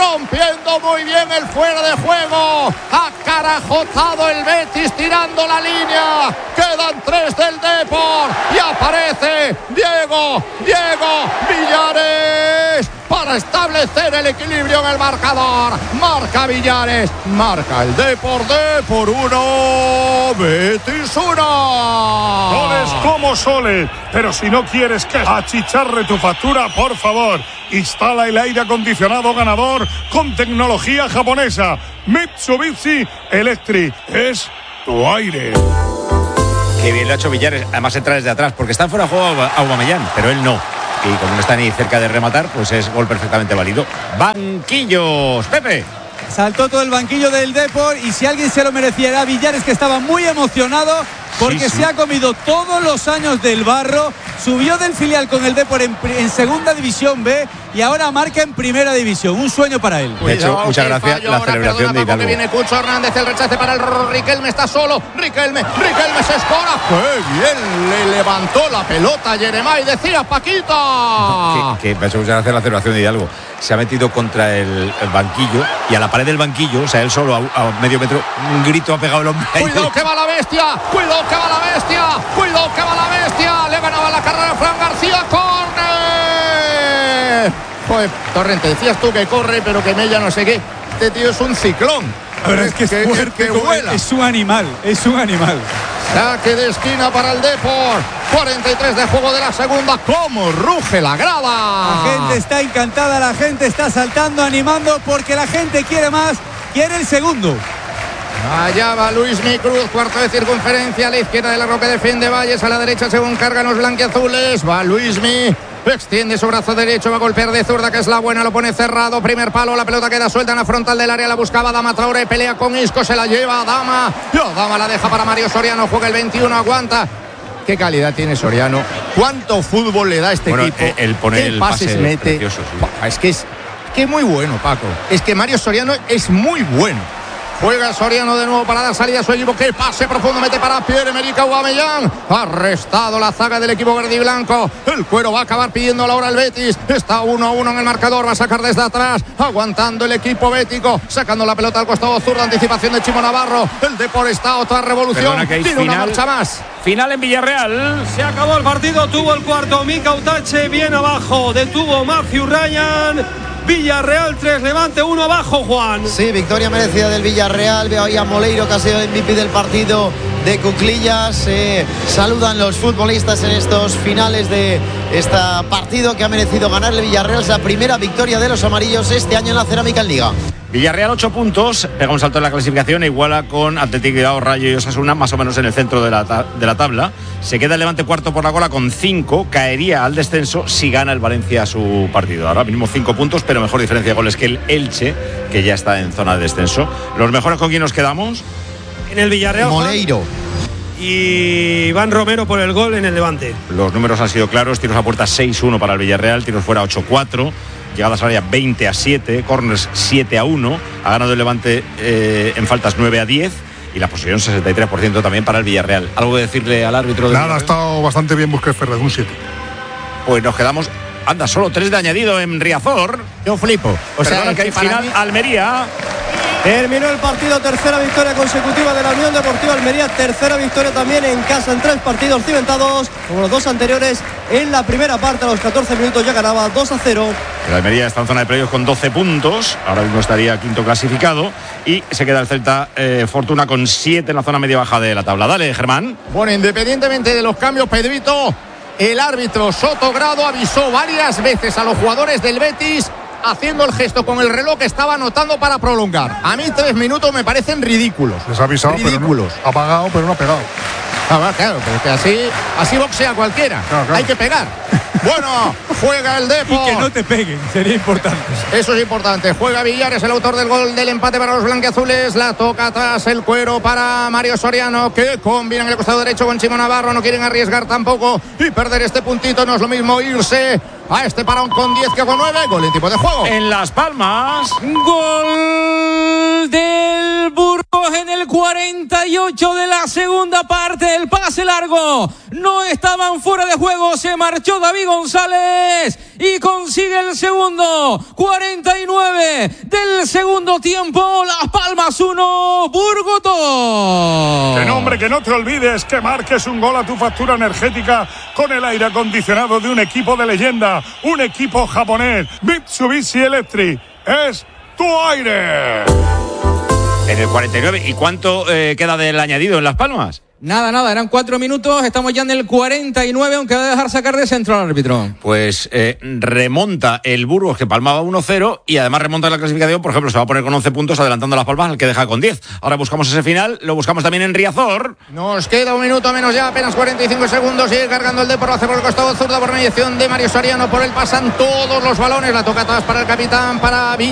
rompiendo muy bien el fuera de juego, acarajotado el Betis tirando la línea, quedan 3 del Depor y aparece Diego Villares para establecer el equilibrio en el marcador. Marca Villares, marca el Depor 1, Betis 1. Soles como soles, pero si no quieres que achicharre tu factura, por favor, instala el aire acondicionado ganador con tecnología japonesa. Mitsubishi Electric es tu aire. Qué bien lo ha hecho Villares, además entra desde atrás, porque está fuera de juego Aubameyang, pero él no. Y como no está ni cerca de rematar, pues es gol perfectamente válido. Banquillos, Pepe. Saltó todo el banquillo del Depor y si alguien se lo merecía era Villares, que estaba muy emocionado porque se ha comido todos los años del barro, subió del filial con el Depor en segunda división B y ahora marca en primera división. Un sueño para él. De hecho, muchas gracias la celebración de Hidalgo. Viene Cucho Hernández, el rechace para el Riquelme, está solo. Riquelme se escora. ¡Qué bien! Le levantó la pelota Jeremai, decía Paquita. Que me ha hecho muchas gracias la celebración de Hidalgo. Se ha metido contra el banquillo y a la pared del banquillo, o sea, él solo a medio metro, un grito ha pegado el hombre. ¡Cuidado que va la bestia! ¡Cuidado que va la bestia! ¡Cuidado que va la bestia! Le ganaba la carrera Fran García, ¡córner! Joder, Torrente, decías tú que corre, pero que Mella no sé qué. Este tío es un ciclón. Pero es que es fuerte, que vuela. Es un animal. Saque de esquina para el Depor. 43 de juego de la segunda. ¡Cómo ruge la grada! La gente está encantada, la gente está saltando, animando, porque la gente quiere más, quiere el segundo. Allá va Luismi Cruz, cuarto de circunferencia, a la izquierda de la roca defiende Valles, a la derecha según cargan los blanquiazules. Va Luismi, extiende su brazo derecho, va a golpear de zurda, que es la buena, lo pone cerrado, primer palo, la pelota queda suelta en la frontal del área, la buscaba Adama Traoré, pelea con Isco, se la lleva Adama, y Adama la deja para Mario Soriano, juega el 21, aguanta. Qué calidad tiene Soriano, cuánto fútbol le da a este equipo, él pone qué el pases pase mete. precioso, sí. Es que es muy bueno, Paco, es que Mario Soriano es muy bueno. Juega Soriano de nuevo para dar salida a su equipo. ¡Qué pase profundo mete para Pierre-Emerick Aubameyang! Arrestado la zaga del equipo verde y blanco. El cuero va a acabar pidiendo la hora el Betis. Está 1-1 en el marcador. Va a sacar desde atrás. Aguantando el equipo bético. Sacando la pelota al costado zurdo. Anticipación de Chimo Navarro. El Depor está otra revolución. Tiene una marcha más. Final en Villarreal. Se acabó el partido. Tuvo el cuarto Mika Utache. Bien abajo. Detuvo Matthew Ryan. Villarreal 3, Levante 1 abajo, Juan. Sí, victoria merecida del Villarreal. Veo ahí a Moleiro, que ha sido MVP del partido de Cuclillas. Saludan los futbolistas en estos finales de este partido que ha merecido ganar el Villarreal. Es la primera victoria de los amarillos este año en la Cerámica en Liga. Villarreal 8 puntos, pega un salto en la clasificación e iguala con Athletic Bilbao, Rayo y Osasuna, más o menos en el centro de la tabla. Se queda el Levante cuarto por la cola con 5, caería al descenso si gana el Valencia su partido. Ahora mismo 5 puntos, pero mejor diferencia de goles que el Elche, que ya está en zona de descenso. ¿Los mejores con quién nos quedamos? En el Villarreal, Moleiro. Juan, y Iván Romero por el gol en el Levante. Los números han sido claros, tiros a puerta 6-1 para el Villarreal, tiros fuera 8-4. Llegadas al área 20-7, corners 7-1, ha ganado el Levante en faltas 9-10 y la posesión 63% también para el Villarreal. ¿Algo que decirle al árbitro? Nada, ha estado bastante bien Busquets Ferrer, un 7. Pues nos quedamos, anda, solo 3 de añadido en Riazor. Yo flipo. O sea, que hay final Almería. Terminó el partido, tercera victoria consecutiva de la Unión Deportiva Almería, tercera victoria también en casa en 3 partidos cimentados, como los 2 anteriores. En la primera parte, a los 14 minutos, ya ganaba 2-0. El Almería está en zona de playoff con 12 puntos, ahora mismo estaría quinto clasificado, y se queda el Celta Fortuna con 7 en la zona media baja de la tabla. Dale, Germán. Bueno, independientemente de los cambios, Pedrito, el árbitro Sotogrado avisó varias veces a los jugadores del Betis, haciendo el gesto con el reloj que estaba anotando para prolongar. A mí 3 minutos me parecen ridículos. Les ha avisado, ridículos. Pero no, ha pagado, pero no ha pegado. Claro, pero es que así boxea cualquiera. Claro. Hay que pegar. Bueno, juega el Depor. Y que no te peguen, sería importante. Eso es importante. Juega Villares, el autor del gol del empate para los blanquiazules. La toca atrás el cuero para Mario Soriano, que combina en el costado derecho con Chimo Navarro. No quieren arriesgar tampoco y perder este puntito. No es lo mismo irse a este parón con 10 que con 9. Gol en tiempo de juego. En Las Palmas. Gol del Burgos en el 40. 48 de la segunda parte. El pase largo. No estaban fuera de juego. Se marchó David González y consigue el segundo. 49 del segundo tiempo. Las Palmas 1, Burgos 2. Que nombre, que no te olvides que marques un gol a tu factura energética con el aire acondicionado de un equipo de leyenda, un equipo japonés. Mitsubishi Electric es tu aire. En el 49. ¿Y cuánto queda del añadido en Las Palmas? Nada, eran 4 minutos, estamos ya en el 49, aunque va a dejar sacar de centro al árbitro. Pues remonta el Burgos, que palmaba 1-0, y además remonta la clasificación. Por ejemplo, se va a poner con 11 puntos, adelantando a Las Palmas, al que deja con 10. Ahora buscamos ese final, lo buscamos también en Riazor. Nos queda un minuto menos ya, apenas 45 segundos, sigue cargando el Depor, hace por el costado zurda por mediación de Mario Soriano, por él pasan todos los balones, la toca atrás para el capitán, para